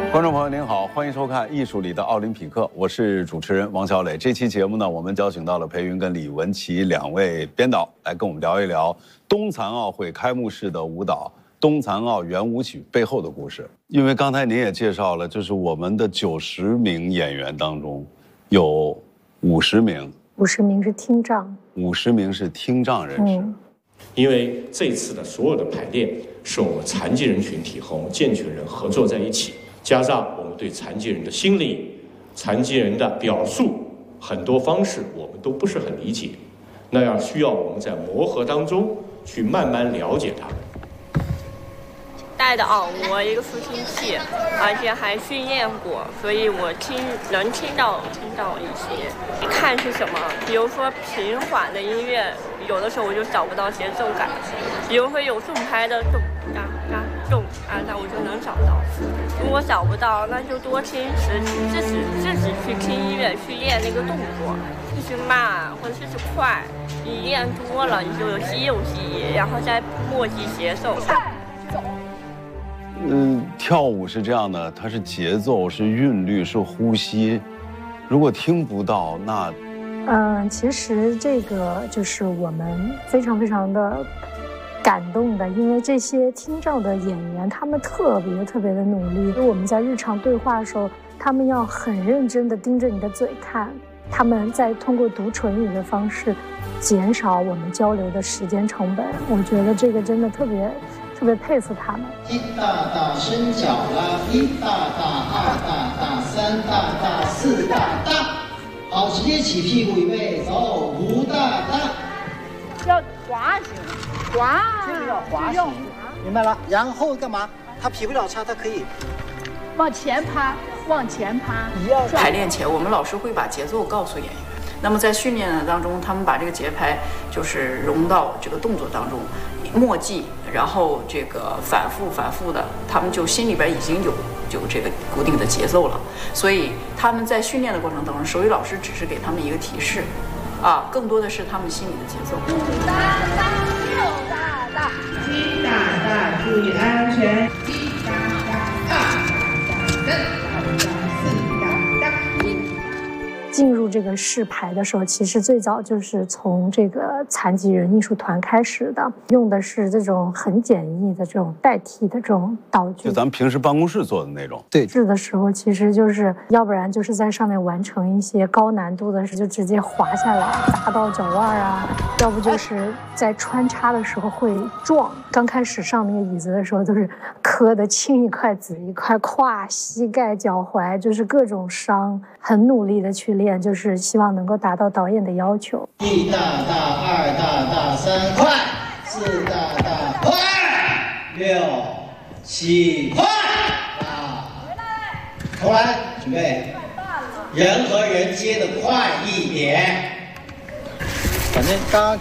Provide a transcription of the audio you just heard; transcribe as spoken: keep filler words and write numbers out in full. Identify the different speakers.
Speaker 1: 观众朋友您好，欢迎收看《艺术里的奥林匹克》，我是主持人王小磊。这期节目呢，我们邀请到了裴云跟李文琪两位编导来跟我们聊一聊冬残奥会开幕式的舞蹈《冬残奥圆舞曲》背后的故事。因为刚才您也介绍了，就是我们的九十名演员当中，有五十名，
Speaker 2: 五十名是听障，
Speaker 1: 五十名是听障人士。嗯，
Speaker 3: 因为这次的所有的排练是我们残疾人群体和我们健全人合作在一起。加上我们对残疾人的心理、残疾人的表述很多方式，我们都不是很理解，那样需要我们在磨合当中去慢慢了解他们。
Speaker 4: 戴的耳蜗一个助听器，而且还训练过，所以我听能听到听到一些。看是什么？比如说平缓的音乐，有的时候我就找不到节奏感；比如说有重拍的重哒哒重啊，那我就能找到。如果找不到，那就多听实自己自己去听音乐，去练那个动作，这是慢或者是快。你练多了，你就有肌肉记忆，然后再默记节奏。走。
Speaker 1: 嗯，跳舞是这样的，它是节奏，是韵律，是呼吸。如果听不到，那……
Speaker 2: 嗯，其实这个就是我们非常非常的感动的，因为这些听障的演员，他们特别特别的努力。我们在日常对话的时候，他们要很认真的盯着你的嘴看，他们在通过读唇语的方式，减少我们交流的时间成本。我觉得这个真的特别。特别佩服他们。
Speaker 5: 一大大伸脚啦，一大大，二大大，三大大，四大大。好，直接起屁股，预备走，五大大。
Speaker 6: 要滑行，滑，
Speaker 5: 这个要滑行，明白了。然后干嘛？他劈不了叉，他可以
Speaker 6: 往前趴，往前趴。
Speaker 7: 排练前，我们老师会把节奏告诉演员。那么在训练的当中，他们把这个节拍就是融到这个动作当中，默记，然后这个反复反复的，他们就心里边已经有有这个固定的节奏了。所以他们在训练的过程当中，手语老师只是给他们一个提示，啊，更多的是他们心里的节奏。
Speaker 6: 五大大，六大大，
Speaker 8: 七大大，注意安全。一大大，二大大，三大大，四大大。
Speaker 2: 进入这个试排的时候，其实最早就是从这个残疾人艺术团开始的，用的是这种很简易的这种代替的这种道具，
Speaker 1: 就咱们平时办公室做的那种。
Speaker 2: 对，试的时候其实就是要不然就是在上面完成一些高难度的事，就直接滑下来砸到脚腕啊，要不就是在穿插的时候会撞。刚开始上那个椅子的时候，都是磕的青一块紫一块，胯、膝盖、脚踝，就是各种伤，很努力的去练。就是希望能够达到导演的要求。
Speaker 5: 一大大，二大大，三快，四大大，快，六七快，啊，重来，准备，人和人接的快一点。反正刚刚